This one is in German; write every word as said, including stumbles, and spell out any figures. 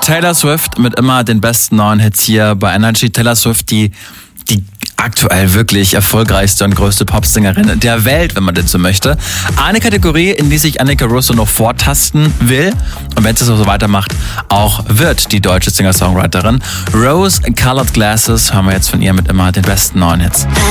Taylor Swift mit immer den besten neuen Hits hier bei Energy. Taylor Swift, die, die aktuell wirklich erfolgreichste und größte Popsängerin der Welt, wenn man denn so möchte. Eine Kategorie, in die sich Annika Russo noch vortasten will und wenn sie so weitermacht, auch wird die deutsche Singer-Songwriterin. Rose Colored Glasses hören wir jetzt von ihr mit immer den besten neuen Hits.